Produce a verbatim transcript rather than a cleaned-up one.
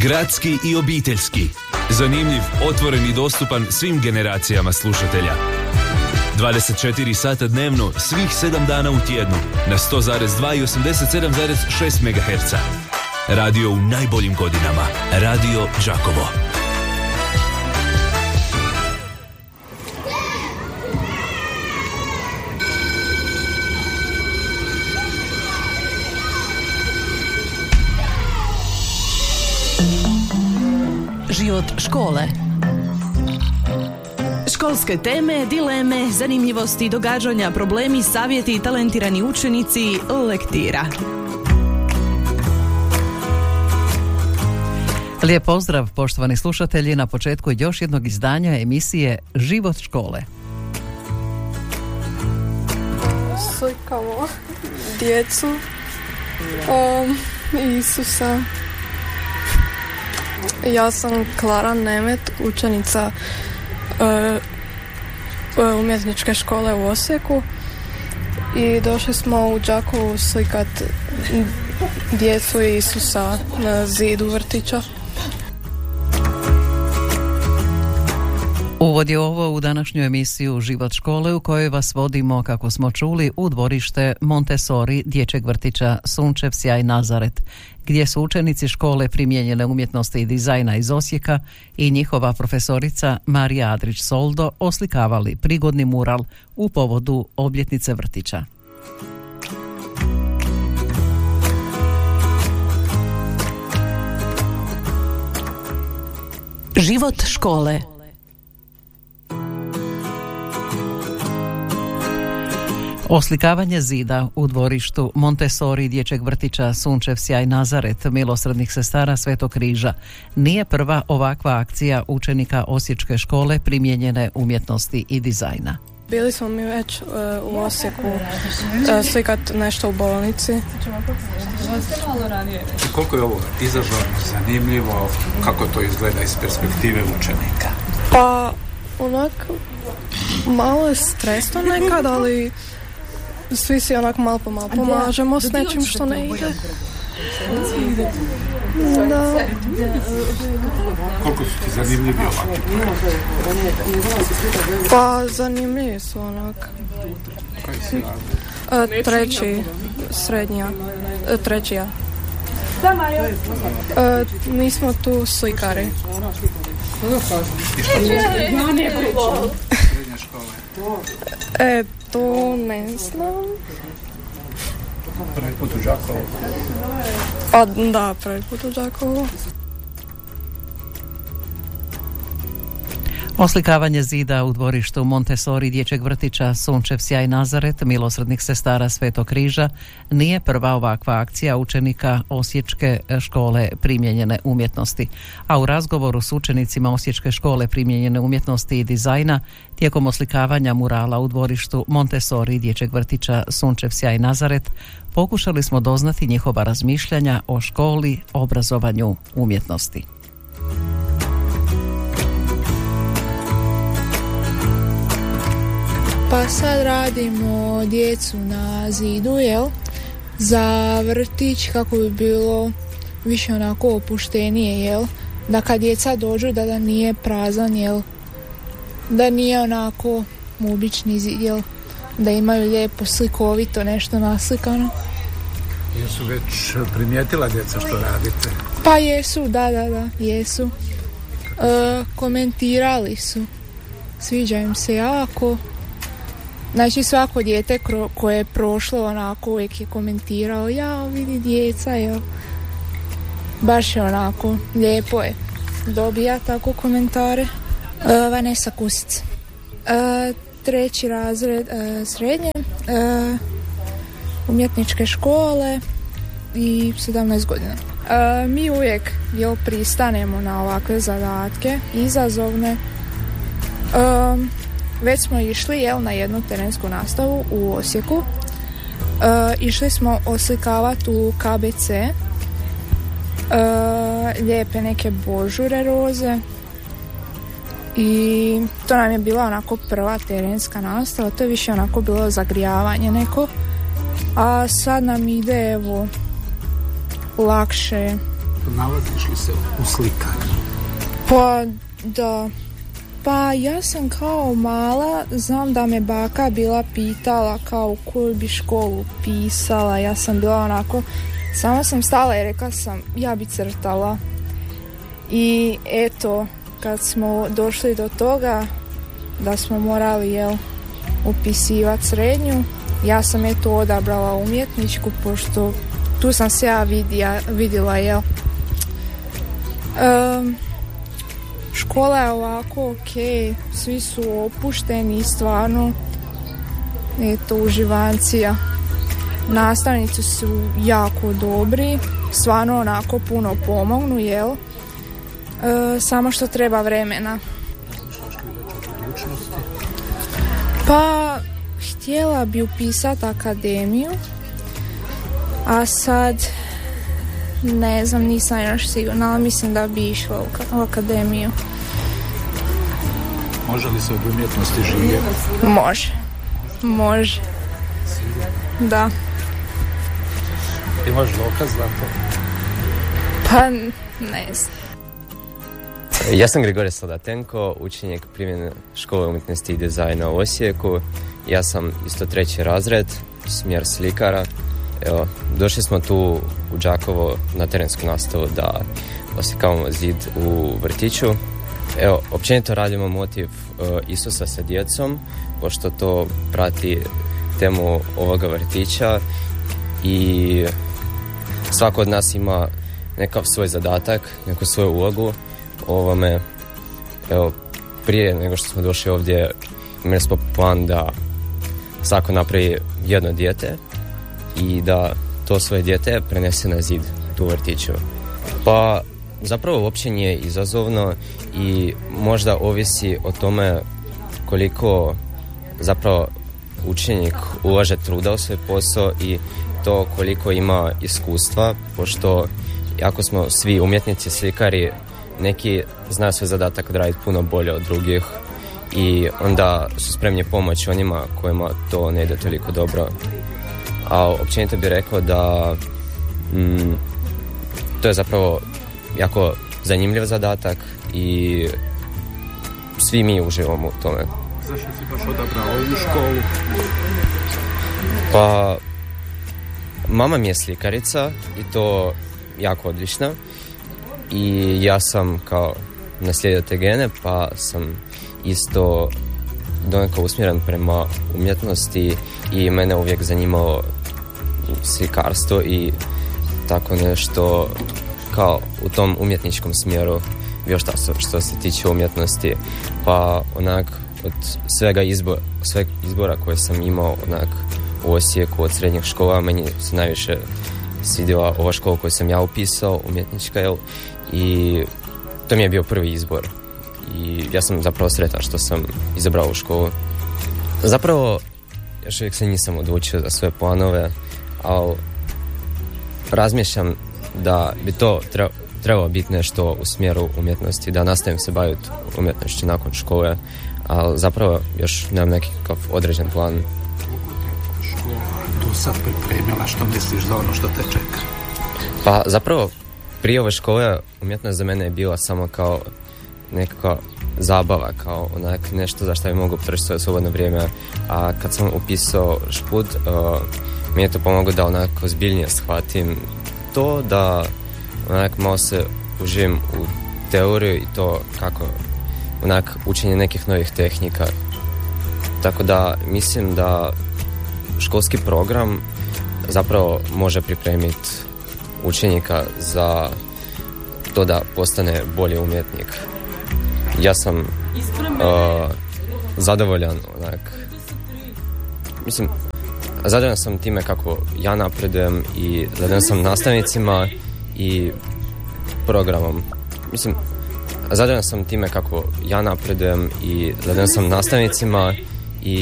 Gradski i obiteljski. Zanimljiv, otvoren i dostupan svim generacijama slušatelja. dvadeset četiri sata dnevno, svih sedam dana u tjednu, na sto zarez dva i osamdeset sedam zarez šest megaherca. Radio u najboljim godinama. Radio Đakovo. Život škole. Školske teme, dileme, zanimljivosti, događanja, problemi, savjeti, talentirani učenici, lektira. Lijep pozdrav, poštovani slušatelji, na početku još jednog izdanja emisije Život škole. Slikamo djecu um, Isusa. Ja sam Klara Nemet, učenica uh, umjetničke škole u Osijeku i došli smo u Đakovu slikat djecu Isusa na zidu vrtića. Uvod je ovo u današnju emisiju Život škole u kojoj vas vodimo, kako smo čuli, u dvorište Montessori dječjeg vrtića Sunčev sjaj Nazaret, gdje su učenici škole primijenjene umjetnosti i dizajna iz Osijeka i njihova profesorica Marija Adrić-Soldo oslikavali prigodni mural u povodu obljetnice vrtića. Život škole. Oslikavanje zida u dvorištu Montessori dječjeg vrtića Sunčev sjaj Nazaret milosrdnih sestara Svetog križa nije prva ovakva akcija učenika Osječke škole primijenjene umjetnosti i dizajna. Bili smo mi već uh, u Osijeku uh, slikat nešto u bolnici. Koliko je ovo izazovno, zanimljivo, kako to izgleda iz perspektive učenika? Pa, onak, malo je stresno nekad, ali svi si onak malo po malo pomažemo s nečim što ne ide. Da. Koliko su ti zanimljivi ovakvi? Pa zanimljivi su onak. Koji si radi? E, treći, srednja, e, treći ja. E, mi smo tu slikari. Srednje škole? E, to ne znam. Prvi put u Đakovu? A, da, prvi put u Đakovu. Oslikavanje zida u dvorištu Montessori dječjeg vrtića Sunčev sjaj Nazaret milosrdnih sestara Svetog križa nije prva ovakva akcija učenika Osječke škole primijenjene umjetnosti, a u razgovoru s učenicima Osječke škole primijenjene umjetnosti i dizajna tijekom oslikavanja murala u dvorištu Montessori dječjeg vrtića Sunčev sjaj Nazaret pokušali smo doznati njihova razmišljanja o školi, obrazovanju, umjetnosti. Pa sad radimo djecu na zidu, jel? Za vrtić, kako bi bilo više onako opuštenije, jel? Da kad djeca dođu da, da nije prazan, jel? Da nije onako obični zid, jel? Da imaju lijepo slikovito nešto naslikano. Jesu već primijetila djeca što radite? Pa jesu, da, da, da, jesu. E, komentirali su. Sviđa im se jako. Znači svako dijete kro, koje je prošlo onako uvijek je komentirao, ja vidi djeca, jel? Baš je onako lijepo je dobija tako komentare. E, Vanessa Kusic. E, treći razred e, srednje, e, umjetničke škole i sedamnaest godina. E, mi uvijek jel, pristanemo na ovakve zadatke, izazovne. E, Već smo išli jel, na jednu terensku nastavu u Osijeku. E, išli smo oslikavati u K B C e, lijepe neke božure roze i to nam je bila onako prva terenska nastava, to je više onako bilo zagrijavanje neko, a sad nam ide evo lakše Nalaziš li se u slikanju? Pa da, pa ja sam kao mala, znam da me baka bila pitala kao u koju bi školu pisala, ja sam bila onako, sama sam stala i rekla sam ja bi crtala. I eto, kad smo došli do toga da smo morali, jel, upisivati srednju, ja sam eto odabrala umjetničku, pošto tu sam se ja vidja, vidjela, jel. Um, škola je ovako ok, svi su opušteni, stvarno, eto, uživancija. Nastavnici su jako dobri, stvarno onako puno pomognu, jel. Uh, samo što treba vremena. Pa, htjela bi upisati akademiju, a sad ne znam, nisam još sigurna, ali mislim da bi išla u akademiju. Može li se od umjetnosti živjeti? Može. Može. Da. Imaš dokaz za to? Pa, ne znam. Ja sam Grigorije Soldatenko, učenik primjene škole umjetnosti i dizajna u Osijeku. Ja sam isto treći razred, smjer slikara. Evo, došli smo tu u Đakovo na terensku nastavu da oslikavamo zid u vrtiću. Evo, općenito radimo motiv uh, Isusa sa djecom, pošto to prati temu ovoga vrtića i svako od nas ima nekav svoj zadatak, neku svoju ulogu o ovome. Evo, prije nego što smo došli ovdje imali smo plan da svako napravi jedno dijete i da to svoje dijete prenese na zid tu u vrtiću. Pa zapravo uopće nije izazovno i možda ovisi o tome koliko zapravo učenik ulaže truda u svoj posao i to koliko ima iskustva, pošto ako smo svi umjetnici, slikari, neki znaju svoj zadatak odraditi puno bolje od drugih i onda su spremni pomoći onima kojima to ne ide toliko dobro. A općenito bih rekao da mm, to je zapravo jako zanimljiv zadatak i svi mi uživamo u tome. Zašto si baš odabrao ovu školu? Pa, mama mi je slikarica i to jako odlična i ja sam kao naslijedio te gene, pa sam isto donekle usmjeren prema umjetnosti i mene uvijek zanimalo slikarstvo i tako nešto kao u tom umjetničkom smjeru bio šta što se tiče umjetnosti. Pa onak od svega izbora, sveg izbora koje sam imao onak u Osijeku od srednjih škola, meni se najviše svidjela ova škola koju sam ja upisao, umjetnička, jel? I to mi je bio prvi izbor. I ja sam zapravo sretan što sam izabrao u školu. Zapravo, još uvijek se nisam odlučio za sve planove, ali razmišljam da bi to trebalo biti nešto u smjeru umjetnosti, da nastavim se baviti umjetnošću nakon škole, ali zapravo još nemam nekakav određen plan. Škola do sad pripremila, što misliš za ono što te čeka? Pa zapravo, prije ove škole umjetnost za mene je bila samo kao nekakva zabava, kao onak nešto za što bi mogu potrošiti svoje slobodno vrijeme, a kad sam upisao šput, uh, mi je to pomoglo da onako zbiljnije shvatim to, da onak malo se uživim u teoriju i to kako onak učenje nekih novih tehnika. Tako da mislim da školski program zapravo može pripremiti učenika za to da postane bolji umjetnik. Ja sam uh, zadovoljan onak, mislim, zadovoljan sam time kako ja napredujem i zadovoljan sam nastavnicima i programom. Mislim, zadovoljan sam time kako ja napredujem i zadovoljan sam nastavnicima